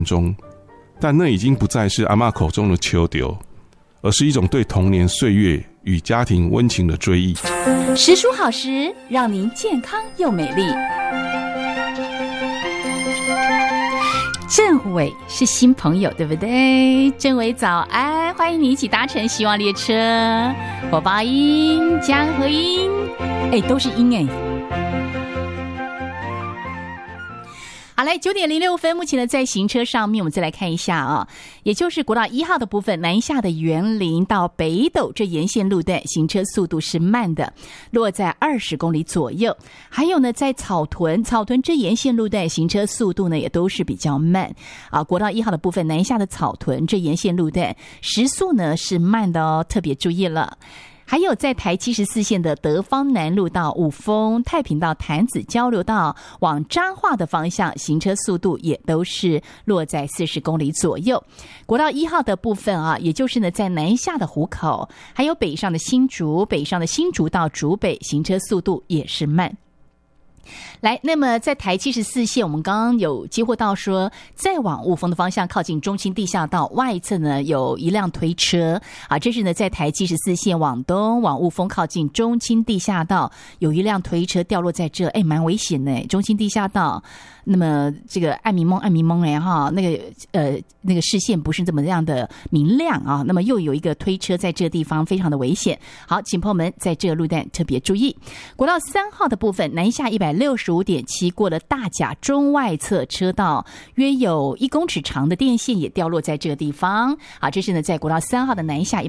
中，但那已经不再是阿嬷口中的秋丢，而是一种对童年岁月与家庭温情的追忆。 时蔬好食，让您健康又美丽。政委是新朋友对不对？政委早安，欢迎你一起搭乘希望列车。火爆音、江河音，都是音好来，9:06，目前呢在行车上面，我们再来看一下啊，也就是国道1号的部分，南下的园林到北斗这沿线路段，行车速度是慢的，落在20公里左右。还有呢，在草屯这沿线路段，行车速度呢也都是比较慢啊。国道1号的部分，南下的草屯这沿线路段，时速呢是慢的哦，特别注意了。还有在台74线的德芳南路到五峰、太平到潭子交流道往彰化的方向，行车速度也都是落在40公里左右。国道1号的部分啊，也就是呢在南下的湖口，还有北上的新竹到竹北，行车速度也是慢。来，那么在台74线，我们刚刚有接获到说，再往雾峰的方向靠近中清地下道外侧呢，有一辆推车啊，这是呢在台74线往东往雾峰靠近中清地下道，有一辆推车掉落在这，蛮危险的。中清地下道，那么这个暗迷蒙哈，那个视线不是这么样的明亮啊，那么又有一个推车在这个地方，非常的危险。好，请朋友们在这个路段特别注意。国道3号的部分，南下165.7，过了大甲中外侧车道，约有1公尺长的电线也掉落在这个地方。好，这是呢在国道3号的南下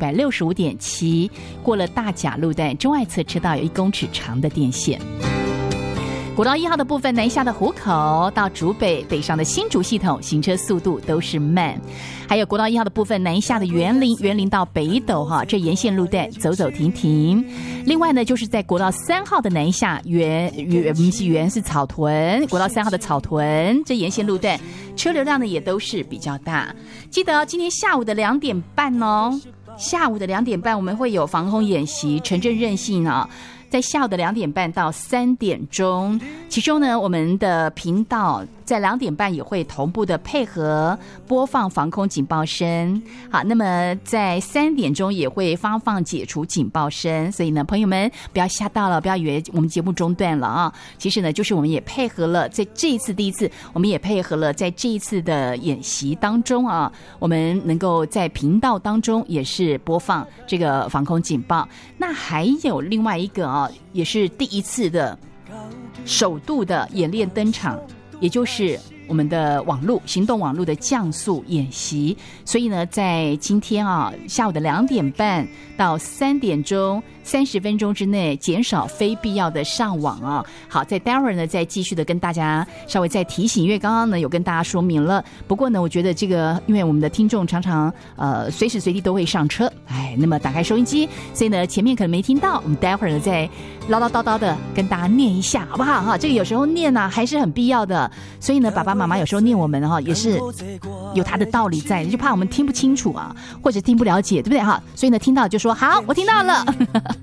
165.7，过了大甲路段中外侧车道有1公尺长的电线。国道1号的部分，南下的湖口到竹北，北上的新竹系统，行车速度都是慢。还有国道1号的部分，南下的园林到北斗哈，这沿线路段走走停停。另外呢，就是在国道3号的南下园是草屯，国道3号的草屯这沿线路段，车流量呢也都是比较大。记得今天下午的2点半哦，下午的2点半我们会有防空演习，城镇韧性啊。在下午的2点半到3点钟，其中呢，我们的频道在2点半也会同步的配合播放防空警报声。好，那么在3点钟也会发放解除警报声。所以呢，朋友们不要吓到了，不要以为我们节目中断了啊！其实呢，就是我们也配合了，在这一次第一次，我们也配合了在这一次的演习当中啊，我们能够在频道当中也是播放这个防空警报。那还有另外一个啊，也是第一次的首度的演练登场，也就是我们的行动网络的降速演习。所以呢，在今天啊下午的2点半到3点钟30分钟之内减少非必要的上网啊。好，在待会儿呢再继续的跟大家稍微再提醒，因为刚刚呢有跟大家说明了。不过呢，我觉得这个因为我们的听众常常随时随地都会上车，那么打开收音机，所以呢前面可能没听到，我们待会儿呢再唠唠叨叨的跟大家念一下，好不好哈？这个有时候念啊还是很必要的，所以呢爸爸妈妈有时候念我们哈也是有他的道理在，就怕我们听不清楚啊，或者听不了解，对不对哈？所以呢听到就说好，我听到了。